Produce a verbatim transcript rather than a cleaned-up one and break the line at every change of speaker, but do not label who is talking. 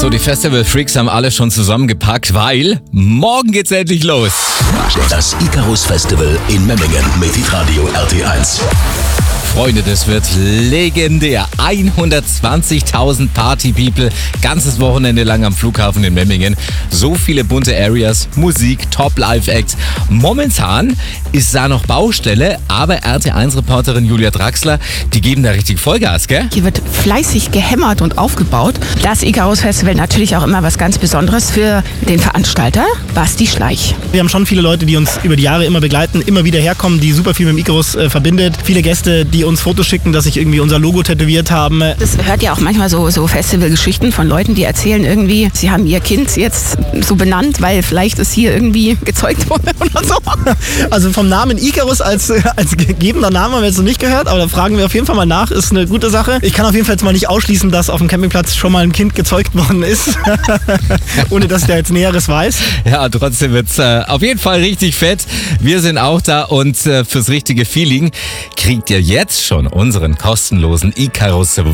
So, die Festival-Freaks haben alle schon zusammengepackt, weil morgen geht's endlich los.
Das Icarus Festival in Memmingen mit Hitradio R T eins.
Freunde, das wird legendär. hundertzwanzigtausend Party-People, ganzes Wochenende lang am Flughafen in Memmingen. So viele bunte Areas, Musik, Top-Live-Acts. Momentan ist da noch Baustelle, aber R T eins-Reporterin Julia Draxler, die geben da richtig Vollgas, gell?
Hier wird fleißig gehämmert und aufgebaut. Das Icarus Festival natürlich auch immer was ganz Besonderes für den Veranstalter, Basti Schleich.
Wir haben schon viele Leute, die uns über die Jahre immer begleiten, immer wieder herkommen, die super viel mit dem Icarus äh, verbindet. Viele Gäste, die uns Fotos schicken, dass sich irgendwie unser Logo tätowiert haben.
Das hört ja auch manchmal so, so Festivalgeschichten von Leuten, die erzählen irgendwie, sie haben ihr Kind jetzt so benannt, weil vielleicht es hier irgendwie gezeugt wurde oder so.
Also vom Namen Icarus als, als gegebener Name haben wir jetzt noch nicht gehört, aber da fragen wir auf jeden Fall mal nach, ist eine gute Sache. Ich kann auf jeden Fall jetzt mal nicht ausschließen, dass auf dem Campingplatz schon mal ein Kind gezeugt worden ist, ohne dass ich da jetzt Näheres weiß.
Ja, trotzdem wird's äh, auf jeden Fall richtig fett. Wir sind auch da und äh, fürs richtige Feeling kriegt ihr jetzt schon unseren kostenlosen Icarus